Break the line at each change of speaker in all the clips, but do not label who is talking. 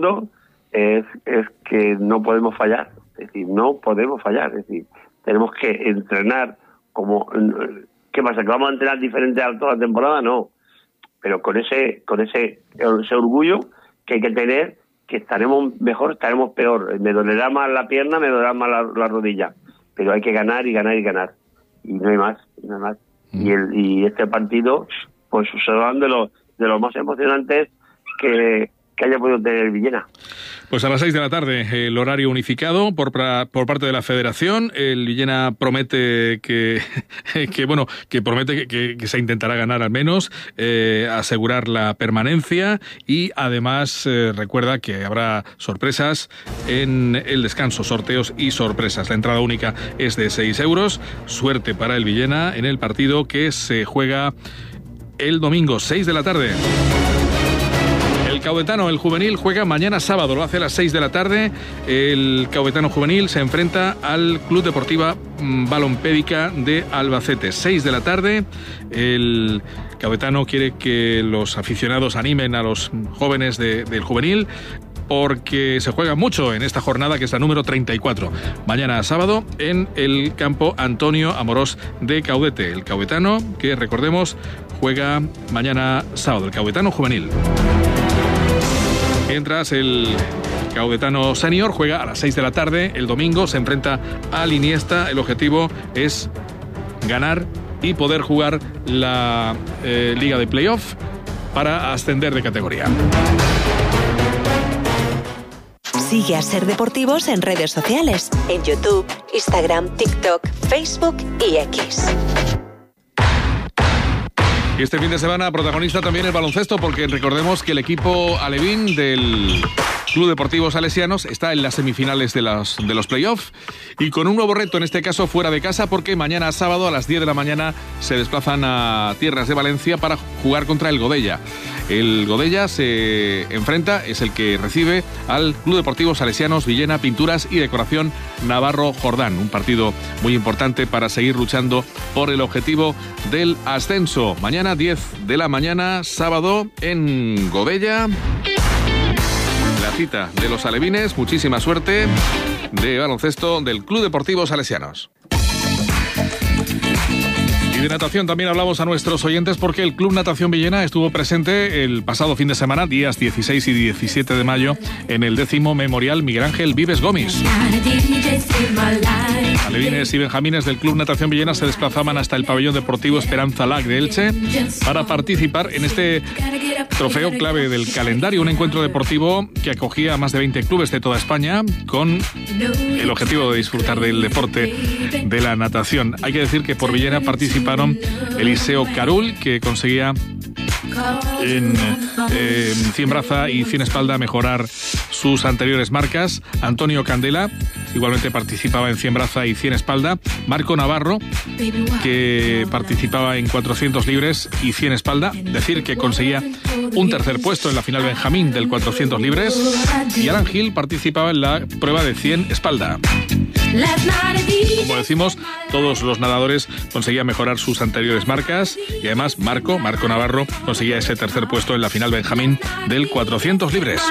segundo es que no podemos fallar. Es decir, no podemos fallar. Es decir, tenemos que entrenar como... ¿Qué pasa? ¿Que vamos a entrenar diferente a toda la temporada? No. Pero con ese orgullo que hay que tener, que estaremos mejor, estaremos peor. Me dolerá más la pierna, me dolerá más la rodilla. Pero hay que ganar y ganar y ganar. Y no hay más, no hay más. Y este partido, pues serán de los más emocionantes que haya podido tener Villena.
Pues a las 6 de la tarde, el horario unificado por parte de la Federación. El Villena promete que se intentará ganar al menos, asegurar la permanencia y además recuerda que habrá sorpresas en el descanso, sorteos y sorpresas. La entrada única es de 6 euros. Suerte para el Villena en el partido que se juega el domingo, 6 de la tarde. El Caudetano, el juvenil, juega mañana sábado, lo hace a las 6 de la tarde. El Caudetano juvenil se enfrenta al Club Deportiva Balompédica de Albacete. 6 de la tarde, el Caudetano quiere que los aficionados animen a los jóvenes del juvenil, porque se juega mucho en esta jornada, que es la número 34. Mañana sábado en el campo Antonio Amorós de Caudete. El Caudetano, que recordemos, juega mañana sábado, el Caudetano juvenil. Mientras el Caudetano senior juega a las 6 de la tarde el domingo, se enfrenta al Iniesta. El objetivo es ganar y poder jugar la Liga de Playoff para ascender de categoría.
Sigue a Ser Deportivos en redes sociales, en YouTube, Instagram, TikTok, Facebook y X.
Y este fin de semana protagonista también el baloncesto, porque recordemos que el equipo alevín del Club Deportivo Salesianos está en las semifinales de los playoffs y con un nuevo reto, en este caso fuera de casa, porque mañana sábado a las 10 de la mañana se desplazan a tierras de Valencia para jugar contra el Godella. El Godella se enfrenta, es el que recibe al Club Deportivo Salesianos Villena Pinturas y Decoración Navarro Jordán. Un partido muy importante para seguir luchando por el objetivo del ascenso. Mañana 10 de la mañana, sábado, en Godella. La cita de los alevines, muchísima suerte, de baloncesto del Club Deportivo Salesianos. De natación también hablamos a nuestros oyentes, porque el Club Natación Villena estuvo presente el pasado fin de semana, días 16 y 17 de mayo, en el 10º Memorial Miguel Ángel Vives Gómez. Alevines y benjamines del Club Natación Villena se desplazaban hasta el pabellón deportivo Esperanza Lac de Elche para participar en este trofeo clave del calendario, un encuentro deportivo que acogía a más de 20 clubes de toda España con el objetivo de disfrutar del deporte de la natación. Hay que decir que por Villena participaron Eliseo Carul, que conseguía en 100 braza y 100 espalda mejorar sus anteriores marcas. Antonio Candela igualmente participaba en 100 braza y 100 espalda. Marco Navarro, que participaba en 400 libres y 100 espalda, decir que conseguía un tercer puesto en la final Benjamín del 400 libres. Y Alan Gil participaba en la prueba de 100 espalda. Como decimos, todos los nadadores conseguían mejorar sus anteriores marcas y además Marco Navarro conseguía ese tercer puesto en la final Benjamín del 400 libres.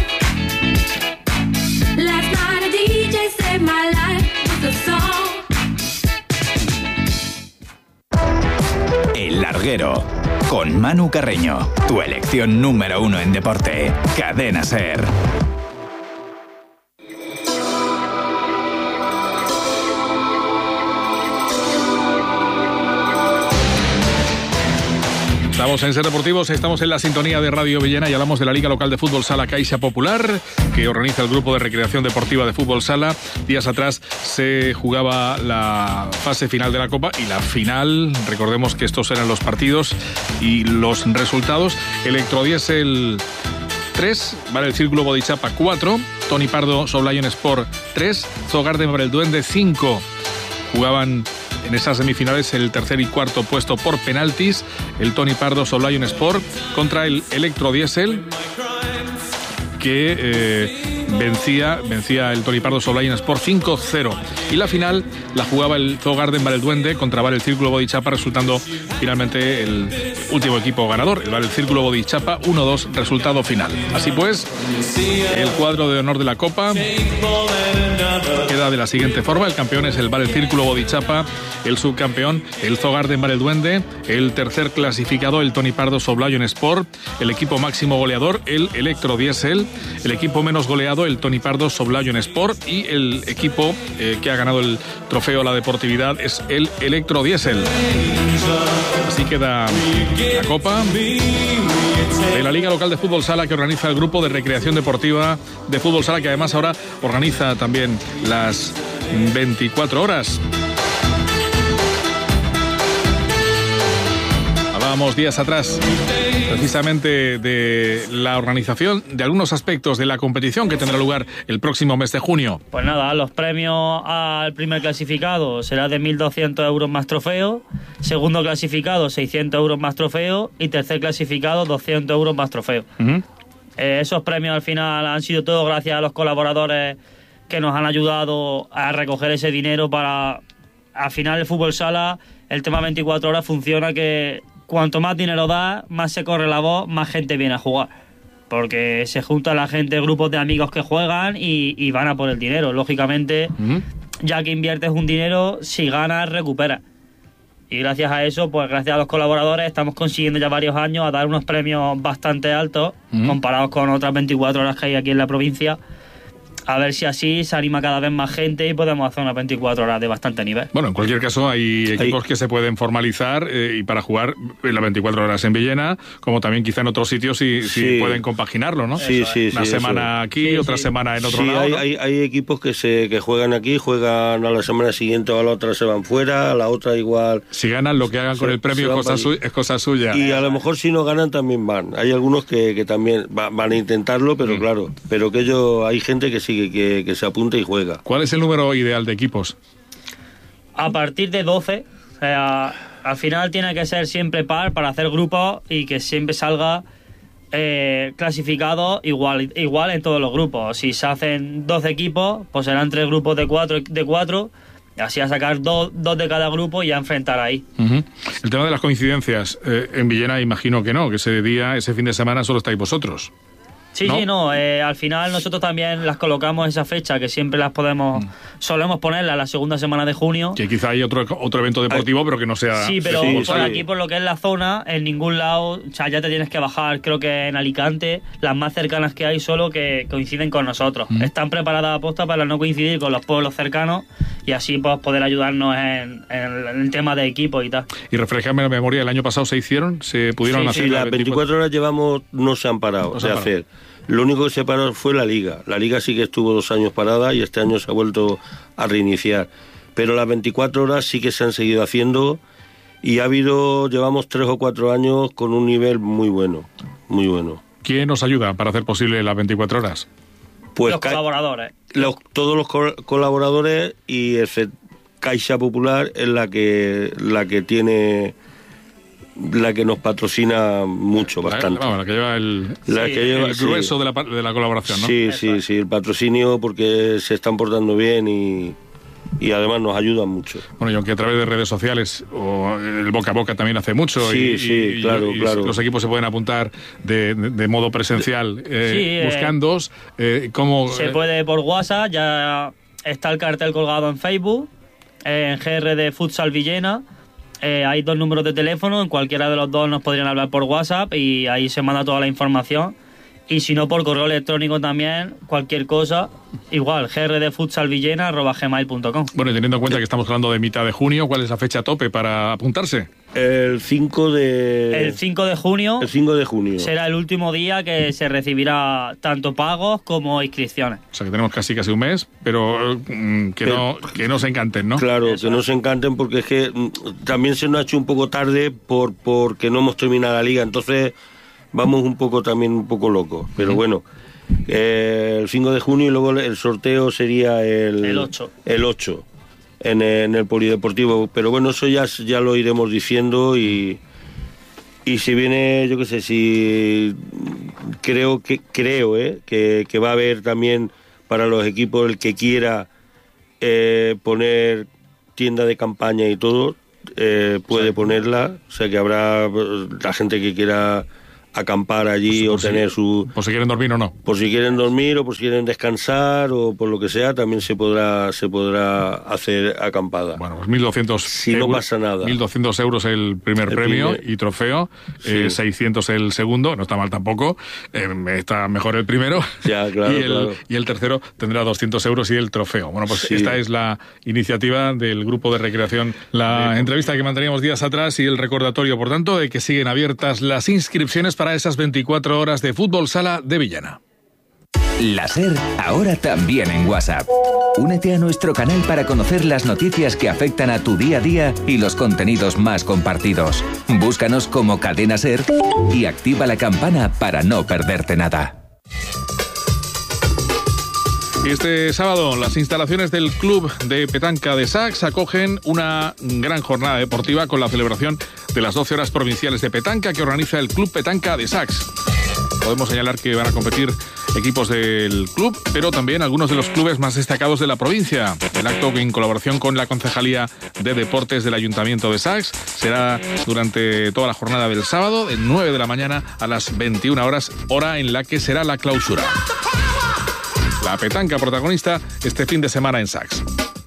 El Larguero, con Manu Carreño, tu elección número 1 en deporte. Cadena SER.
Estamos en Ser Deportivos, estamos en la sintonía de Radio Villena y hablamos de la Liga Local de Fútbol Sala Caixa Popular, que organiza el Grupo de Recreación Deportiva de Fútbol Sala. Días atrás se jugaba la fase final de la Copa y la final, recordemos que estos eran los partidos y los resultados. Electrodiesel 3, Bar el Círculo Bodichapa 4, Tony Pardo Soblayon Sport 3, Zogarden Bar el Duende 5. Jugaban en esas semifinales el tercer y cuarto puesto por penaltis, el Tony Pardo Soblayon Sport contra el Electrodiesel, que vencía el Tony Pardo Soblayon Sport 5-0. Y la final la jugaba el Zogarden Bar el Duende contra Bar el Círculo Bodichapa, resultando finalmente el último equipo ganador, el Círculo Bodichapa, 1-2 resultado final. Así pues, el cuadro de honor de la Copa queda de la siguiente forma: el campeón es el Círculo Bodichapa, el subcampeón el Zoo Garden Bar El Duende, el tercer clasificado el Tony Pardo Soblayon Sport, el equipo máximo goleador el Electro Diesel, el equipo menos goleado el Tony Pardo Soblayon Sport y el equipo que ha ganado el trofeo a la deportividad es el Electro Diesel. Así queda la Copa de la Liga Local de Fútbol Sala, que organiza el Grupo de Recreación Deportiva de Fútbol Sala, que además ahora organiza también las 24 horas. Hablábamos días atrás precisamente de la organización de algunos aspectos de la competición que tendrá lugar el próximo mes de junio.
Pues nada, los premios al primer clasificado será de 1.200 euros más trofeo, segundo clasificado 600 euros más trofeo y tercer clasificado 200 euros más trofeo. Esos premios al final han sido todos gracias a los colaboradores que nos han ayudado a recoger ese dinero para... Al final el fútbol sala, el tema 24 horas funciona que cuanto más dinero da, más se corre la voz, más gente viene a jugar. Porque se junta la gente, grupos de amigos que juegan y van a por el dinero. Lógicamente, ya que inviertes un dinero, si ganas, recuperas. Y gracias a eso, pues gracias a los colaboradores, estamos consiguiendo ya varios años a dar unos premios bastante altos, comparados con otras 24 horas que hay aquí en la provincia. A ver si así se anima cada vez más gente y podemos hacer unas 24 horas de bastante nivel.
Bueno, en cualquier caso hay equipos que se pueden formalizar y para jugar en las 24 horas en Villena, como también quizá en otros sitios si pueden compaginarlo, ¿no?
Sí.
Una semana aquí, otra semana en otro lado.
¿no? Hay equipos que juegan aquí, juegan a la semana siguiente o a la otra se van fuera, a la otra igual.
Si ganan, lo que hagan con el premio es cosa suya.
Y a lo mejor si no ganan también van. Hay algunos que también van a intentarlo, pero claro, pero que hay gente que sí que se apunta y juega.
¿Cuál es el número ideal de equipos?
A partir de 12, o sea, al final tiene que ser siempre par para hacer grupos y que siempre salga clasificado igual en todos los grupos. Si se hacen 12 equipos, pues serán 3 grupos de 4, y así a sacar 2 de cada grupo y a enfrentar ahí.
El tema de las coincidencias, en Villena imagino que no, que ese fin de semana solo estáis vosotros.
Sí, al final nosotros también las colocamos esa fecha, que siempre las solemos ponerla la segunda semana de junio.
Que quizá hay otro evento deportivo, pero que no sea...
Sí, pero aquí, por lo que es la zona, en ningún lado, o sea, ya te tienes que bajar, creo que en Alicante, las más cercanas que hay solo que coinciden con nosotros. Están preparadas a posta para no coincidir con los pueblos cercanos y así pues poder ayudarnos en el tema de equipo y tal.
Y refrescarme la memoria, ¿el año pasado se pudieron hacer?
Sí, las 24 horas llevamos, no se han parado hacer. Lo único que se paró fue la Liga. La Liga sí que estuvo 2 años parada y este año se ha vuelto a reiniciar. Pero las 24 horas sí que se han seguido haciendo y llevamos 3 o 4 años con un nivel muy bueno, muy bueno.
¿Quién nos ayuda para hacer posible las 24 horas?
Pues
los colaboradores.
Todos los colaboradores y Caixa Popular es la que nos patrocina mucho, bastante.
La que lleva el grueso de la colaboración, ¿no?
Sí, el patrocinio, porque se están portando bien y además nos ayudan mucho.
Bueno, y aunque a través de redes sociales o el boca a boca también hace mucho,
claro.
Los equipos se pueden apuntar de modo presencial buscándoos. ¿Cómo
se puede por WhatsApp? Ya está el cartel colgado en Facebook, en GR de Futsal Villena. Hay 2 números de teléfono, en cualquiera de los 2 nos podrían hablar por WhatsApp y ahí se manda toda la información. Y si no, por correo electrónico también, cualquier cosa, igual, grdfutsalvillena@gmail.com.
Bueno, y teniendo en cuenta que estamos hablando de mitad de junio, ¿cuál es la fecha tope para apuntarse?
El 5 de
junio.
El 5 de junio.
Será el último día que se recibirá tanto pagos como inscripciones.
O sea que tenemos casi un mes, pero que no se encanten, ¿no?
Claro, que no se encanten porque es que también se nos ha hecho un poco tarde porque no hemos terminado la liga, entonces vamos un poco locos, pero bueno, el 5 de junio y luego el sorteo sería el 8 en el polideportivo, pero bueno, eso ya lo iremos diciendo y si viene, yo qué sé, si creo que va a haber también para los equipos el que quiera poner tienda de campaña y todo, puede ponerla, o sea que habrá la gente que quiera acampar allí o tener su...
Por si quieren dormir o no.
Por si quieren dormir o por si quieren descansar o por lo que sea, también se podrá hacer acampada.
Bueno, pues 1.200
si no pasa nada.
1.200 euros el primer premio y trofeo,
Sí.
600 el segundo, no está mal tampoco, está mejor el primero.
Ya, claro, claro.
Y el tercero tendrá 200 euros y el trofeo. Bueno, pues
Sí.
esta es la iniciativa del grupo de recreación. La entrevista que manteníamos días atrás y el recordatorio, por tanto, de que siguen abiertas las inscripciones para esas 24 horas de fútbol sala de Villena.
La SER, ahora también en WhatsApp. Únete a nuestro canal para conocer las noticias que afectan a tu día a día y los contenidos más compartidos. Búscanos como Cadena SER y activa la campana para no perderte nada.
Este sábado, las instalaciones del Club de Petanca de Sax acogen una gran jornada deportiva con la celebración de las 12 horas provinciales de petanca que organiza el Club Petanca de Sax. Podemos señalar que van a competir equipos del club, pero también algunos de los clubes más destacados de la provincia. El acto, en colaboración con la Concejalía de Deportes del Ayuntamiento de Sax, será durante toda la jornada del sábado, de 9 de la mañana a las 21 horas, hora en la que será la clausura. La petanca protagonista este fin de semana en Sax.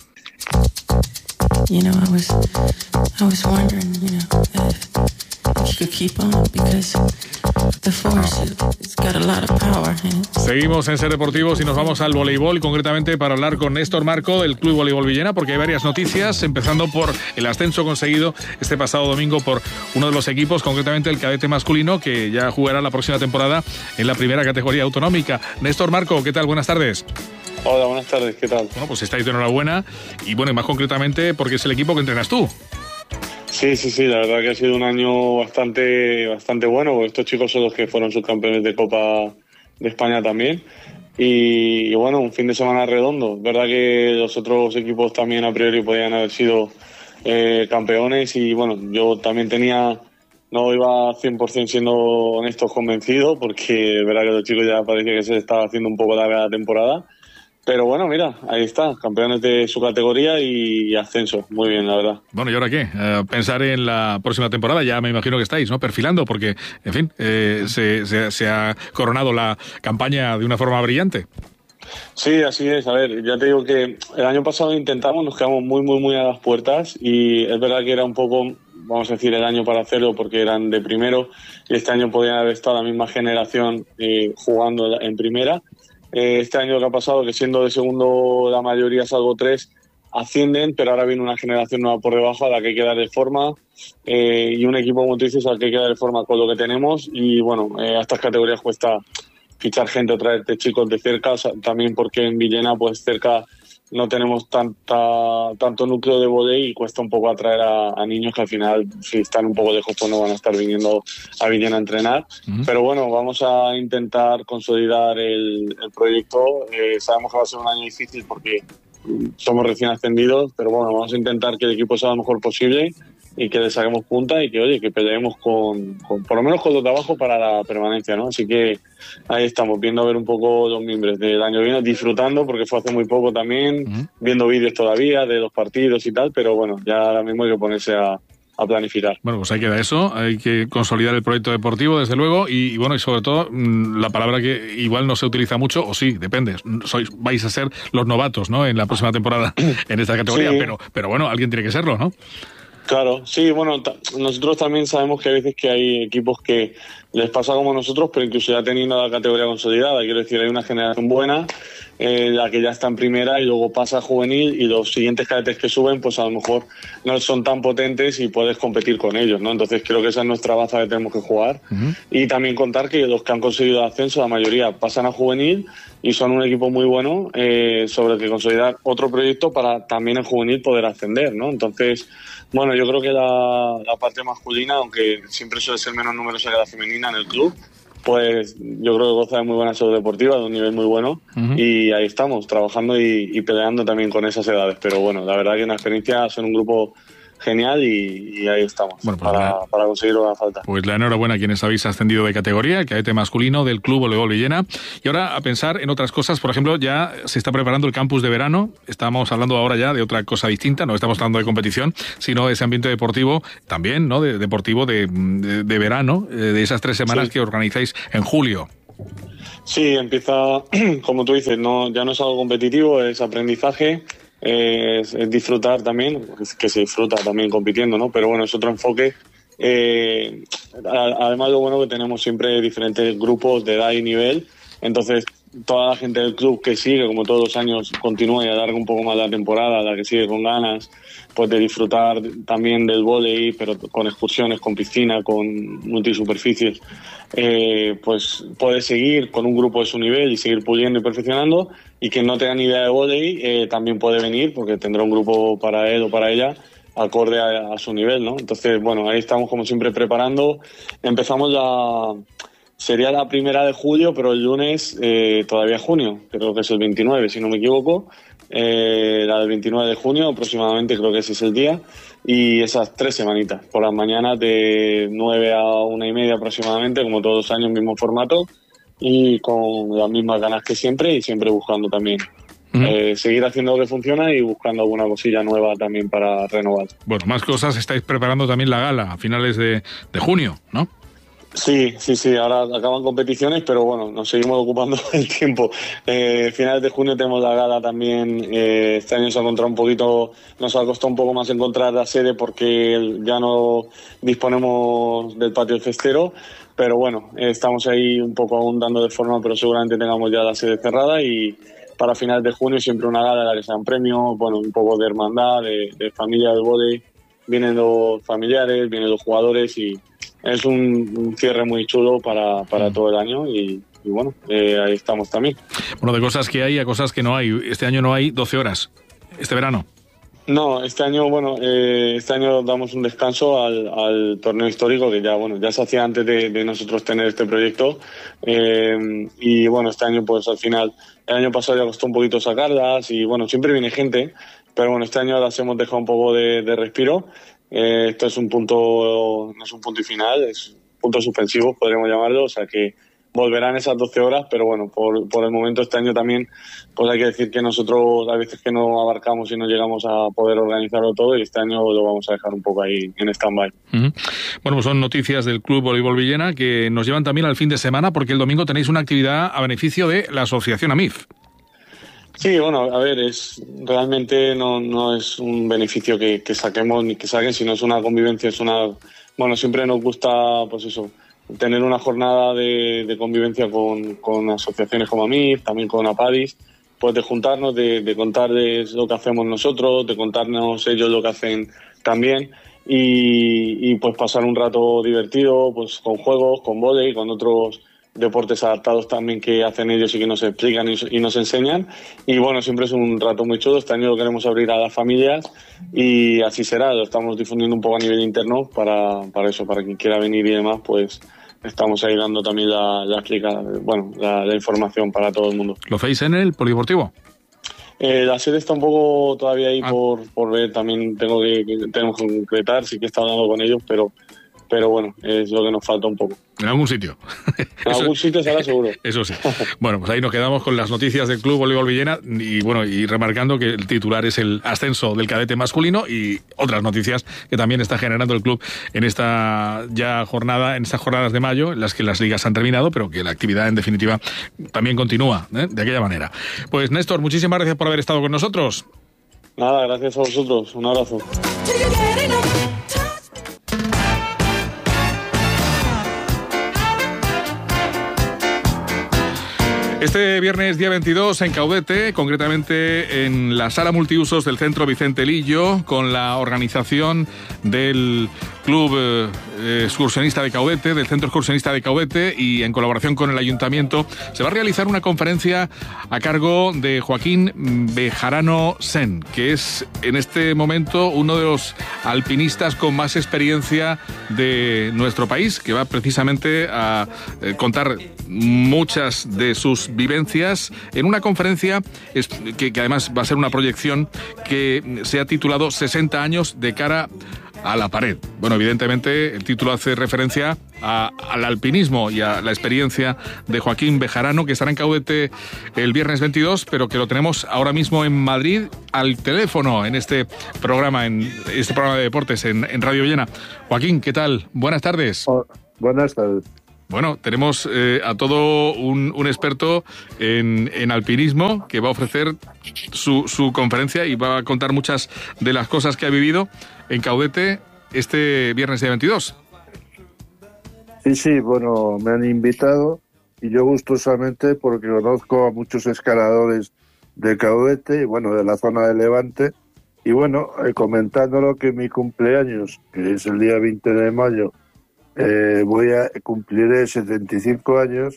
You know, I was wondering, you know, if you could keep on, because the force, it's got a lot of power in it.
Seguimos en Ser Deportivos y nos vamos al voleibol, concretamente para hablar con Néstor Marco del Club Voleibol Villena, porque hay varias noticias, empezando por el ascenso conseguido este pasado domingo por uno de los equipos, concretamente el cadete masculino, que ya jugará la próxima temporada en la primera categoría autonómica. Néstor Marco, ¿qué tal? Buenas tardes.
Hola, buenas tardes, ¿qué tal?
Bueno, pues estáis de enhorabuena y bueno, y más concretamente porque es el equipo que entrenas tú.
Sí, la verdad que ha sido un año bastante bueno, porque estos chicos son los que fueron subcampeones de Copa de España también. Y bueno, un fin de semana redondo. Es verdad que los otros equipos también a priori podían haber sido campeones y bueno, yo también no iba 100% siendo honesto convencido, porque es verdad que los chicos ya parecía que se les estaba haciendo un poco larga la temporada. Pero bueno, mira, ahí está, campeones de su categoría y ascenso. Muy bien, la verdad.
Bueno, ¿y ahora qué? Pensar en la próxima temporada, ya me imagino que estáis, ¿no? Perfilando, porque, en fin, se ha coronado la campaña de una forma brillante.
Sí, así es. A ver, ya te digo que el año pasado intentamos, nos quedamos muy a las puertas y es verdad que era un poco, vamos a decir, el año para hacerlo porque eran de primero y este año podían haber estado la misma generación jugando en primera. Este año que ha pasado, que siendo de segundo la mayoría, salvo 3, ascienden, pero ahora viene una generación nueva por debajo a la que hay que darle forma y un equipo, como tú dices, al que hay que darle forma con lo que tenemos y bueno, a estas categorías cuesta fichar gente o traerte chicos de cerca, o sea, también porque en Villena pues cerca no tenemos tanto núcleo de vóley y cuesta un poco atraer a niños que al final, si están un poco lejos, pues no van a estar viniendo a Villena a entrenar. Uh-huh. Pero bueno, vamos a intentar consolidar el proyecto. Sabemos que va a ser un año difícil porque somos recién ascendidos, pero bueno, vamos a intentar que el equipo sea lo mejor posible y que le saquemos punta y que, oye, que peleemos con por lo menos con los de abajo para la permanencia, ¿no? Así que ahí estamos, viendo a ver un poco los miembros del año que viene, disfrutando, porque fue hace muy poco también, viendo vídeos todavía de los partidos y tal, pero bueno, ya ahora mismo hay que ponerse a planificar.
Bueno, pues ahí queda eso, hay que consolidar el proyecto deportivo, desde luego, y bueno, y sobre todo, la palabra que igual no se utiliza mucho, o sí, depende, vais a ser los novatos, ¿no?, en la próxima temporada en esta categoría, sí. pero bueno, alguien tiene que serlo, ¿no?
Claro, sí, bueno, nosotros también sabemos que hay veces que hay equipos que les pasa como nosotros, pero incluso ya teniendo la categoría consolidada, quiero decir, hay una generación buena, la que ya está en primera y luego pasa a juvenil y los siguientes cadetes que suben, pues a lo mejor no son tan potentes y puedes competir con ellos, ¿no? Entonces creo que esa es nuestra baza que tenemos que jugar y también contar que los que han conseguido el ascenso, la mayoría pasan a juvenil y son un equipo muy bueno sobre el que consolidar otro proyecto para también en juvenil poder ascender, ¿no? Entonces, bueno, yo creo que la parte masculina, aunque siempre suele ser menos numerosa que la femenina en el club, pues yo creo que goza de muy buena salud deportiva, de un nivel muy bueno, y ahí estamos, trabajando y peleando también con esas edades. Pero bueno, la verdad que en la experiencia son un grupo genial y ahí estamos,
bueno, pues
para conseguir lo que haga falta.
Pues la enhorabuena a quienes habéis ascendido de categoría, el cadete masculino del Club Voleibol Villena. Y ahora a pensar en otras cosas, por ejemplo, ya se está preparando el campus de verano, estamos hablando ahora ya de otra cosa distinta, no estamos hablando de competición, sino de ese ambiente deportivo también, ¿no? Deportivo de verano, de esas 3 semanas que organizáis en julio.
Sí, empieza, como tú dices, ya no es algo competitivo, es aprendizaje. Es disfrutar también, es que se disfruta también compitiendo, ¿no? Pero bueno, es otro enfoque. Además, lo bueno que tenemos siempre diferentes grupos de edad y nivel, entonces toda la gente del club que sigue, como todos los años, continúa y alarga un poco más la temporada, la que sigue con ganas, pues de disfrutar también del vóley, pero con excursiones, con piscina, con multisuperficies, pues puede seguir con un grupo de su nivel y seguir puliendo y perfeccionando, y quien no tenga ni idea de vóley también puede venir porque tendrá un grupo para él o para ella acorde a su nivel, ¿no? Entonces, bueno, ahí estamos como siempre preparando. Empezamos sería la 1 de julio, pero el lunes todavía es junio, creo que es el 29, si no me equivoco. La del 29 de junio aproximadamente, creo que ese es el día, y esas 3 semanitas, por las mañanas de 9 a 1:30 aproximadamente, como todos los años, mismo formato, y con las mismas ganas que siempre, y siempre buscando también seguir haciendo lo que funciona y buscando alguna cosilla nueva también para renovar.
Bueno, más cosas, estáis preparando también la gala a finales de junio, ¿no?
Sí, ahora acaban competiciones, pero bueno, nos seguimos ocupando el tiempo. Finales de junio tenemos la gala también. Este año nos ha costado un poco más encontrar la sede porque ya no disponemos del patio festero, pero bueno, estamos ahí un poco aún dando de forma, pero seguramente tengamos ya la sede cerrada, y para finales de junio siempre una gala en la que sean premios, bueno, un poco de hermandad, de familia del vóley. Vienen los familiares, vienen los jugadores, y es un cierre muy chulo para todo el año, y bueno, ahí estamos también.
Bueno, de cosas que hay a cosas que no hay. Este año no hay 12 horas, este verano.
No, este año damos un descanso al torneo histórico, que ya se hacía antes de nosotros tener este proyecto, y bueno, este año pues al final, el año pasado ya costó un poquito sacarlas, y bueno, siempre viene gente, pero bueno, este año las hemos dejado un poco de respiro. Esto es no es un punto y final, es un punto suspensivo, podríamos llamarlo, o sea que volverán esas 12 horas, pero bueno, por el momento este año también, pues hay que decir que nosotros a veces que no abarcamos y no llegamos a poder organizarlo todo, y este año lo vamos a dejar un poco ahí en stand-by.
Bueno, pues son noticias del Club Voleibol Villena que nos llevan también al fin de semana, porque el domingo tenéis una actividad a beneficio de la asociación AMIF.
Sí, bueno, a ver, realmente no es un beneficio que saquemos ni que saquen, sino es una convivencia, bueno, siempre nos gusta, pues eso, tener una jornada de convivencia con asociaciones como AMIF, también con APADIS, pues de juntarnos, de contarles lo que hacemos nosotros, de contarnos ellos lo que hacen también, y pues pasar un rato divertido, pues con juegos, con vóley, con otros deportes adaptados también que hacen ellos y que nos explican y nos enseñan, y bueno, siempre es un rato muy chulo. Este año lo queremos abrir a las familias, y así será, lo estamos difundiendo un poco a nivel interno para eso, para quien quiera venir y demás, pues estamos ahí dando también la información para todo el mundo.
¿Lo hacéis en el polideportivo?
La sede está un poco todavía ahí por ver, también tenemos que concretar, sí que he estado hablando con ellos, pero bueno, es lo que nos falta un poco.
En algún sitio.
En algún sitio será seguro.
Eso sí. Bueno, pues ahí nos quedamos con las noticias del Club Voleibol Villena, y bueno, y remarcando que el titular es el ascenso del cadete masculino, y otras noticias que también está generando el club en esta jornadas de mayo, en las que las ligas han terminado, pero que la actividad en definitiva también continúa, de aquella manera. Pues Néstor, muchísimas gracias por haber estado con nosotros.
Nada, gracias a vosotros. Un abrazo.
Este viernes día 22 en Caudete, concretamente en la sala multiusos del Centro Vicente Lillo, con la organización del Club Excursionista de Caudete, del Centro Excursionista de Caudete, y en colaboración con el Ayuntamiento, se va a realizar una conferencia a cargo de Joaquín Bejarano Sen, que es en este momento uno de los alpinistas con más experiencia de nuestro país, que va precisamente a contar muchas de sus sus vivencias en una conferencia que además va a ser una proyección que se ha titulado 60 años de cara a la pared. Bueno, evidentemente el título hace referencia al alpinismo y a la experiencia de Joaquín Bejarano, que estará en Caudete el viernes 22, pero que lo tenemos ahora mismo en Madrid al teléfono en este programa de deportes en Radio Villena. Joaquín, ¿qué tal? Buenas tardes.
Buenas tardes.
Bueno, tenemos a todo un experto en alpinismo que va a ofrecer su conferencia y va a contar muchas de las cosas que ha vivido en Caudete este viernes día 22.
Sí, bueno, me han invitado y yo gustosamente, porque conozco a muchos escaladores de Caudete y bueno, de la zona de Levante, y bueno, comentándolo que mi cumpleaños, que es el día 20 de mayo, cumpliré 75 años,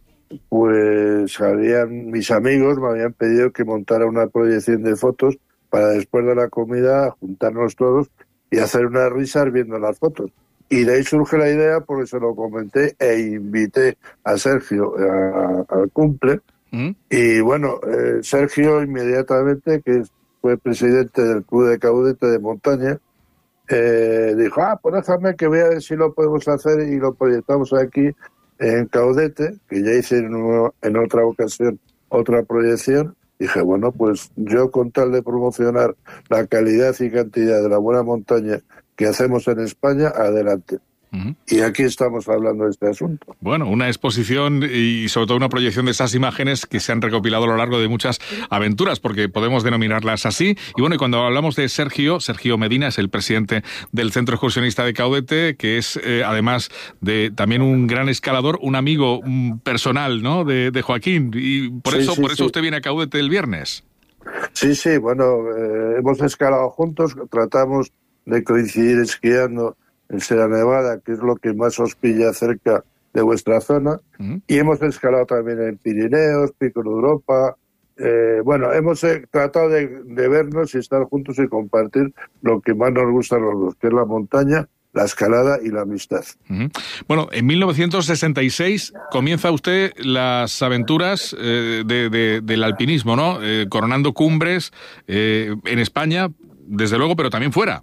pues mis amigos me habían pedido que montara una proyección de fotos para después de la comida juntarnos todos y hacer unas risas viendo las fotos. Y de ahí surge la idea, porque se lo comenté e invité a Sergio al cumple. Y bueno, Sergio inmediatamente, que fue presidente del Club de Caudete de Montaña, dijo, pues déjame que voy a ver si lo podemos hacer y lo proyectamos aquí en Caudete, que ya hice en otra ocasión otra proyección. Dije, bueno, pues yo con tal de promocionar la calidad y cantidad de la buena montaña que hacemos en España, adelante. Y aquí estamos hablando de este asunto.
Bueno, una exposición y sobre todo una proyección de esas imágenes que se han recopilado a lo largo de muchas aventuras, porque podemos denominarlas así. Y bueno, y cuando hablamos de Sergio Medina es el presidente del Centro Excursionista de Caudete, que es además de también un gran escalador, un amigo personal, ¿no?, de Joaquín. Y por eso usted viene a Caudete el viernes.
Sí, bueno, hemos escalado juntos, tratamos de coincidir esquiando en Sierra Nevada, que es lo que más os pilla cerca de vuestra zona, y hemos escalado también en Pirineos, Pico de Europa. Bueno, hemos tratado de vernos y estar juntos y compartir lo que más nos gusta a los dos, que es la montaña, la escalada y la amistad.
Bueno, en 1966 comienza usted las aventuras del alpinismo, ¿no? Coronando cumbres en España, desde luego, pero también fuera.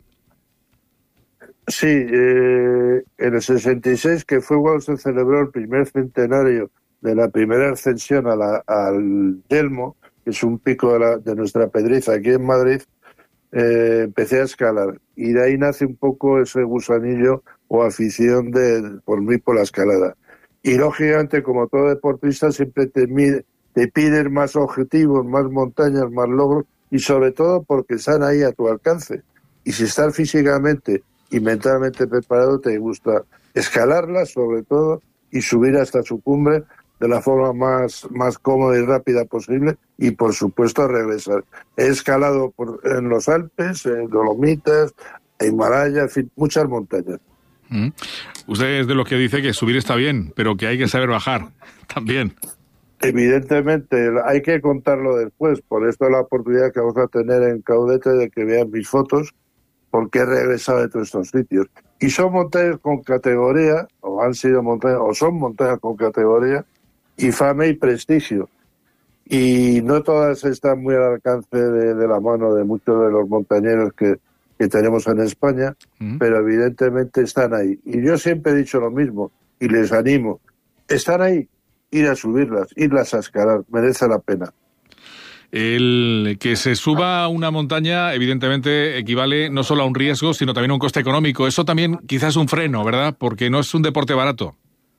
Sí, en el 66, que fue cuando se celebró el primer centenario de la primera ascensión al Yelmo, que es un pico de nuestra Pedriza aquí en Madrid, empecé a escalar. Y de ahí nace un poco ese gusanillo o afición por mí por la escalada. Y lógicamente, como todo deportista, siempre te piden más objetivos, más montañas, más logros, y sobre todo porque están ahí a tu alcance. Y si estás físicamente y mentalmente preparado, te gusta escalarla sobre todo y subir hasta su cumbre de la forma más cómoda y rápida posible y por supuesto regresar. He escalado en los Alpes, en Dolomitas, en Himalaya, en fin, muchas montañas.
Usted es de los que dice que subir está bien, pero que hay que saber bajar también.
Evidentemente, hay que contarlo después, por esto la oportunidad que vamos a tener en Caudete de que vean mis fotos, porque he regresado de todos estos sitios. Y son montañas con categoría, o han sido montañas, o son montañas con categoría, y fama y prestigio. Y no todas están muy al alcance de la mano de muchos de los montañeros que tenemos en España, pero evidentemente están ahí. Y yo siempre he dicho lo mismo, y les animo. Están ahí, ir a subirlas, irlas a escalar, merece la pena.
El que se suba a una montaña, evidentemente, equivale no solo a un riesgo, sino también a un coste económico. Eso también quizás es un freno, ¿verdad? Porque no es un deporte barato.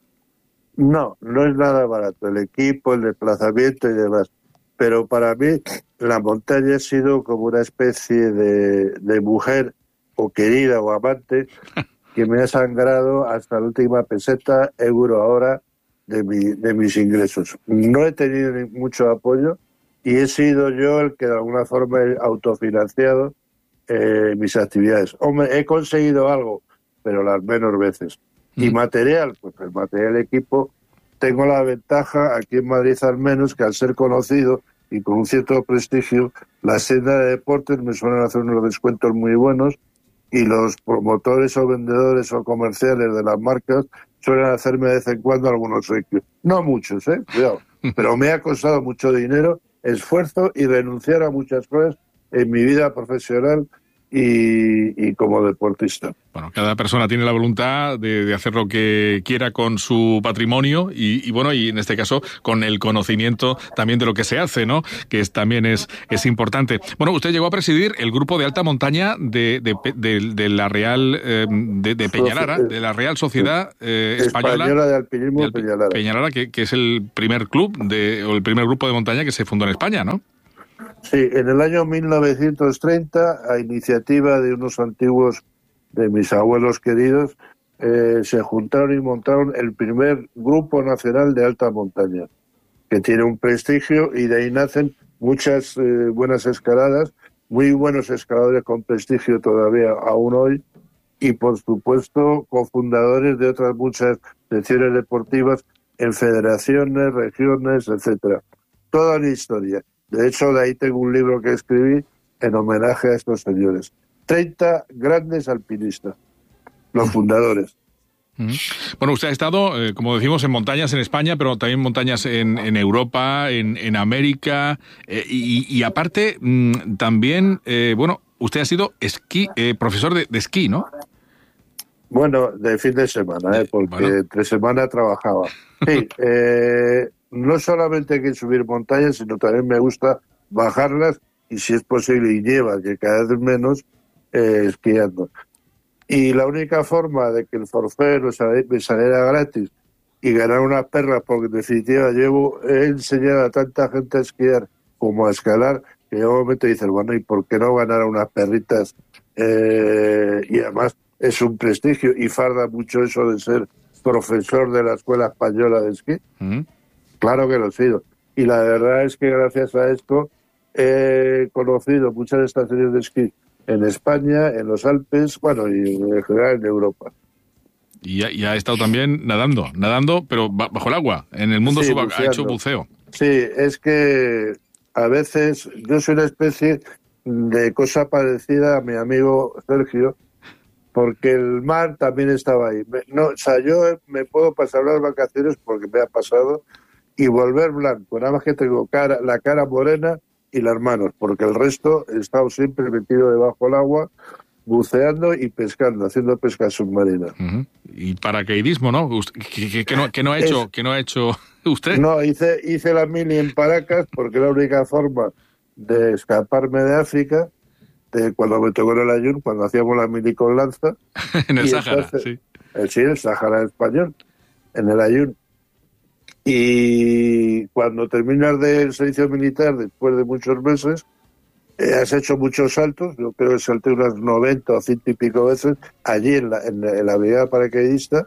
No es nada barato. El equipo, el desplazamiento y demás. Pero para mí, la montaña ha sido como una especie de mujer o querida o amante que me ha sangrado hasta la última peseta, euro ahora, de mis ingresos. No he tenido mucho apoyo, y he sido yo el que de alguna forma he autofinanciado mis actividades. Hombre, he conseguido algo, pero las menos veces. Y material, pues el material equipo, tengo la ventaja aquí en Madrid al menos, que al ser conocido y con un cierto prestigio, las tiendas de deportes me suelen hacer unos descuentos muy buenos, y los promotores o vendedores o comerciales de las marcas suelen hacerme de vez en cuando algunos obsequios. No muchos, cuidado, pero me ha costado mucho dinero, esfuerzo y renunciar a muchas cosas en mi vida profesional y como deportista.
Bueno, cada persona tiene la voluntad de hacer lo que quiera con su patrimonio y en este caso con el conocimiento también de lo que se hace, ¿no? Que también es importante. Bueno, usted llegó a presidir el grupo de alta montaña de la Real de Peñalara, de la Real Sociedad Española
de Alpinismo Peñalara.
Peñalara, que es el primer club o el primer grupo de montaña que se fundó en España, ¿no?
Sí, en el año 1930, a iniciativa de unos antiguos de mis abuelos queridos, se juntaron y montaron el primer grupo nacional de alta montaña, que tiene un prestigio, y de ahí nacen muchas buenas escaladas, muy buenos escaladores con prestigio todavía aún hoy, y por supuesto cofundadores de otras muchas secciones deportivas en federaciones, regiones, etcétera. Toda una historia. De hecho, de ahí tengo un libro que escribí en homenaje a estos señores. 30 grandes alpinistas, los fundadores.
Bueno, usted ha estado, como decimos, en montañas en España, pero también montañas en Europa, en América, y aparte también, usted ha sido profesor de esquí, ¿no?
Bueno, de fin de semana, porque entre semana trabajaba. Sí, no solamente hay que subir montañas, sino también me gusta bajarlas y, si es posible, y lleva, que cada vez menos, esquiando. Y la única forma de que el forfait me saliera gratis y ganar unas perras, porque en definitiva he enseñado a tanta gente a esquiar como a escalar, que en un momento dices, bueno, ¿y por qué no ganar unas perritas? Y además es un prestigio y farda mucho eso de ser profesor de la Escuela Española de Esquí. Claro que lo he sido. Y la verdad es que gracias a esto he conocido muchas estaciones de esquí en España, en los Alpes, y en general en Europa.
Y ha estado también nadando, pero bajo el agua, en el mundo ha hecho buceo.
Sí, es que a veces yo soy una especie de cosa parecida a mi amigo Sergio, porque el mar también estaba ahí. Yo me puedo pasar las vacaciones, porque me ha pasado, y volver blanco, nada más que tengo la cara morena y las manos, porque el resto he estado siempre metido debajo del agua, buceando y pescando, haciendo pesca submarina.
Y paracaidismo, ¿no? ¿Qué no ha hecho usted?
No, hice la mili en Paracas, porque era la única forma de escaparme de África, cuando me tocó en el Ayun, cuando hacíamos la mili con lanza.
En el Sáhara, sí.
Sí, el Sáhara español, en el Ayun. Y cuando terminas del servicio militar, después de muchos meses, has hecho muchos saltos. Yo creo que salté unas 90 o 100 y pico veces allí en la brigada paracaidista,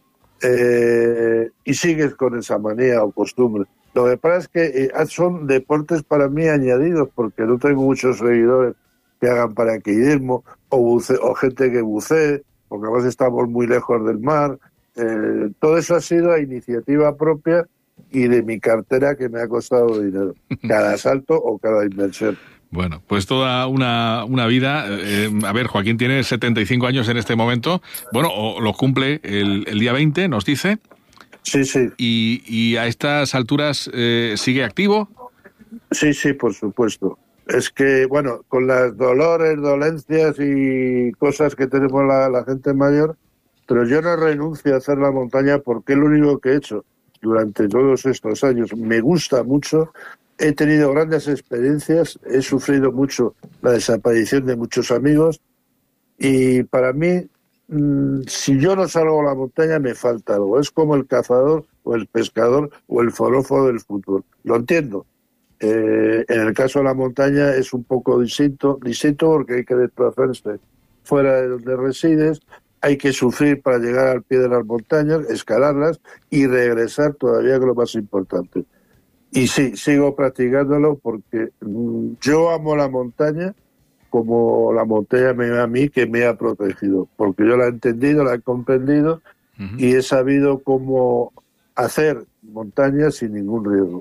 y sigues con esa manía o costumbre. Lo que pasa es que son deportes para mí añadidos, porque no tengo muchos seguidores que hagan paracaidismo o gente que bucee, porque además estamos muy lejos del mar. Todo eso ha sido a iniciativa propia y de mi cartera, que me ha costado dinero, cada salto o cada inversión.
Bueno, pues toda una vida. A ver, Joaquín tiene 75 años en este momento. Bueno, o lo cumple el día 20, nos dice.
Sí, sí.
¿Y a estas alturas sigue activo?
Sí, por supuesto. Es que, con las dolencias y cosas que tenemos la gente mayor, pero yo no renuncio a hacer la montaña, porque es lo único que he hecho durante todos estos años. Me gusta mucho, he tenido grandes experiencias, he sufrido mucho la desaparición de muchos amigos, y para mí, si yo no salgo a la montaña, me falta algo. Es como el cazador o el pescador o el foróforo del fútbol. Lo entiendo. En el caso de la montaña es un poco distinto porque hay que desplazarse fuera de donde resides, hay que sufrir para llegar al pie de las montañas, escalarlas y regresar, todavía, que es lo más importante. Y sí, sigo practicándolo, porque yo amo la montaña como la montaña me a mí, que me ha protegido, porque yo la he entendido, la he comprendido, y he sabido cómo hacer montaña sin ningún riesgo.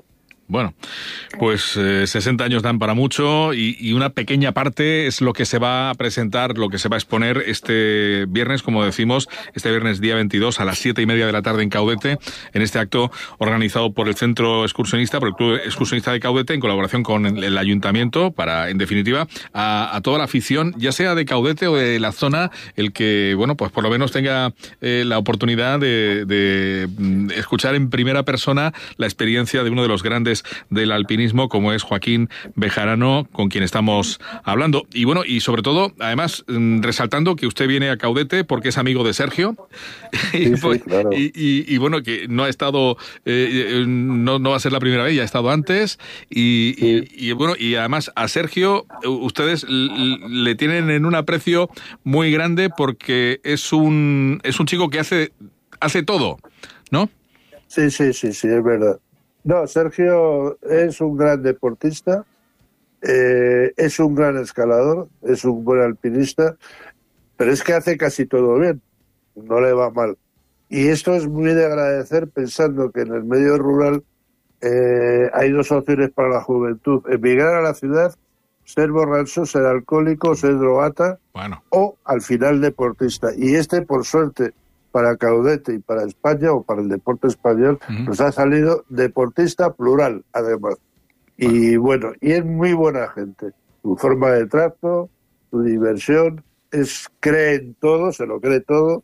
Bueno, pues 60 años dan para mucho y una pequeña parte es lo que se va a presentar, lo que se va a exponer este viernes, como decimos, este viernes día 22 a las 7:30 de la tarde en Caudete, en este acto organizado por el Centro Excursionista, por el Club Excursionista de Caudete, en colaboración con el Ayuntamiento, para, en definitiva, a toda la afición, ya sea de Caudete o de la zona, el que, bueno, pues por lo menos tenga la oportunidad de escuchar en primera persona la experiencia de uno de los grandes del alpinismo, como es Joaquín Bejarano, con quien estamos hablando. Y bueno, y sobre todo, además, resaltando que usted viene a Caudete porque es amigo de Sergio.
Sí, sí, claro.
Y bueno, que no ha estado, no va a ser la primera vez, ya ha estado antes. Y bueno, y además a Sergio, ustedes le tienen en un aprecio muy grande porque es un chico que hace todo, ¿no?
Sí, es verdad. No, Sergio es un gran deportista, es un gran escalador, es un buen alpinista, pero es que hace casi todo bien, no le va mal. Y esto es muy de agradecer pensando que en el medio rural hay dos opciones para la juventud: emigrar a la ciudad, ser borracho, ser alcohólico, ser drogata, o al final deportista. Y por suerte, para Caudete y para España, o para el deporte español, nos ha salido deportista plural, además. Y bueno, y es muy buena gente. Su forma de trato, su diversión, cree en todo, se lo cree todo.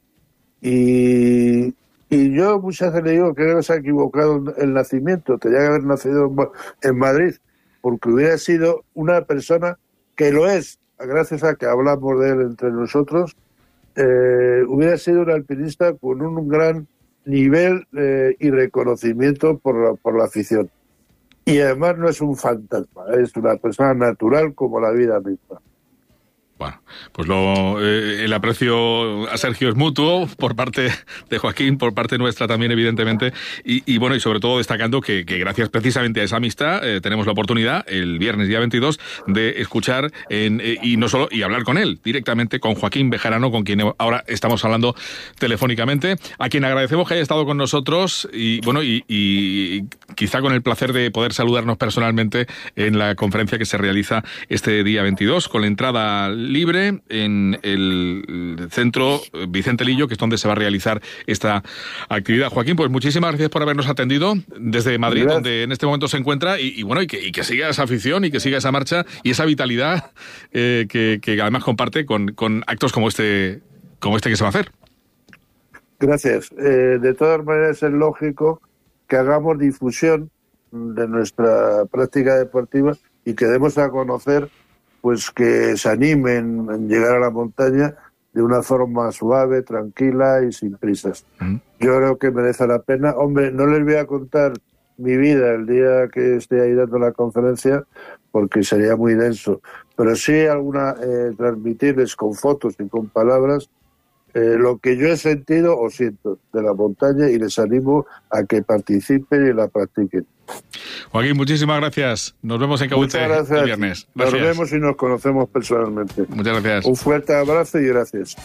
Y yo muchas veces le digo que no se ha equivocado el nacimiento, tenía que haber nacido en Madrid, porque hubiera sido una persona que lo es, gracias a que hablamos de él entre nosotros. Hubiera sido un alpinista con un gran nivel y reconocimiento por la afición. Y además no es un fantasma, es una persona natural como la vida misma.
Bueno, pues el aprecio a Sergio es mutuo por parte de Joaquín, por parte nuestra también, evidentemente, y bueno, y sobre todo destacando que gracias precisamente a esa amistad tenemos la oportunidad el viernes día 22 de escuchar y hablar con él directamente, con Joaquín Bejarano, con quien ahora estamos hablando telefónicamente, a quien agradecemos que haya estado con nosotros y bueno, y quizá con el placer de poder saludarnos personalmente en la conferencia que se realiza este día 22 con la entrada libre en el centro Vicente Lillo, que es donde se va a realizar esta actividad. Joaquín, pues muchísimas gracias por habernos atendido desde Madrid, gracias, donde en este momento se encuentra, y bueno, y que siga esa afición y que siga esa marcha y esa vitalidad que además comparte con actos como este que se va a hacer.
Gracias. De todas maneras es lógico que hagamos difusión de nuestra práctica deportiva y que demos a conocer pues que se animen en llegar a la montaña de una forma suave, tranquila y sin prisas. Yo creo que merece la pena. Hombre, no les voy a contar mi vida el día que esté ahí dando la conferencia, porque sería muy denso, pero sí transmitirles con fotos y con palabras lo que yo he sentido o siento de la montaña, y les animo a que participen y la practiquen.
Joaquín, muchísimas gracias. Nos vemos en Caudete el viernes.
Gracias. Nos vemos y nos conocemos personalmente.
Muchas gracias.
Un fuerte abrazo y gracias.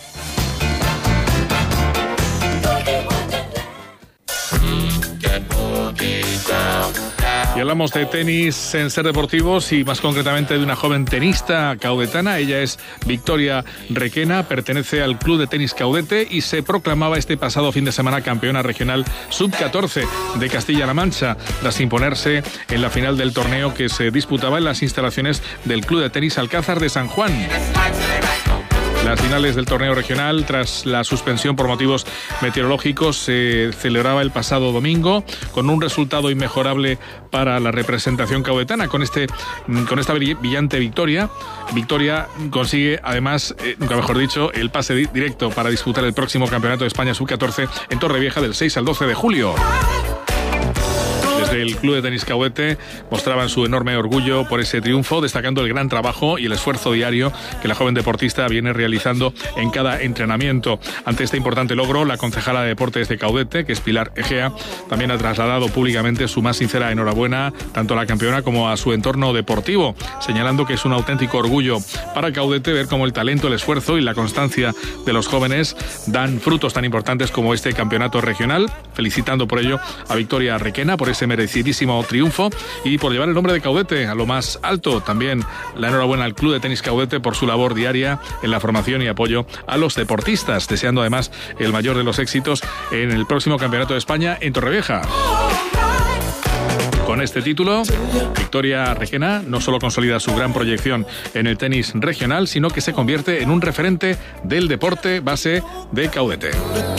Y hablamos de tenis en Ser Deportivos y más concretamente de una joven tenista caudetana. Ella es Victoria Requena, pertenece al Club de Tenis Caudete y se proclamaba este pasado fin de semana campeona regional sub-14 de Castilla-La Mancha, tras imponerse en la final del torneo que se disputaba en las instalaciones del Club de Tenis Alcázar de San Juan. Las finales del torneo regional, tras la suspensión por motivos meteorológicos, se celebraba el pasado domingo con un resultado inmejorable para la representación caudetana. Con esta brillante victoria, Victoria consigue además, nunca mejor dicho, el pase directo para disputar el próximo Campeonato de España Sub-14 en Torrevieja del 6 al 12 de julio. Desde el Club de Tenis Caudete mostraban su enorme orgullo por ese triunfo, destacando el gran trabajo y el esfuerzo diario que la joven deportista viene realizando en cada entrenamiento. Ante este importante logro, la concejala de Deportes de Caudete, que es Pilar Egea, también ha trasladado públicamente su más sincera enhorabuena tanto a la campeona como a su entorno deportivo, señalando que es un auténtico orgullo para Caudete ver cómo el talento, el esfuerzo y la constancia de los jóvenes dan frutos tan importantes como este campeonato regional, felicitando por ello a Victoria Requena por ese merecido merecidísimo triunfo y por llevar el nombre de Caudete a lo más alto. También la enhorabuena al Club de Tenis Caudete por su labor diaria en la formación y apoyo a los deportistas, deseando además el mayor de los éxitos en el próximo Campeonato de España en Torrevieja. Con este título, Victoria Requena no solo consolida su gran proyección en el tenis regional, sino que se convierte en un referente del deporte base de Caudete.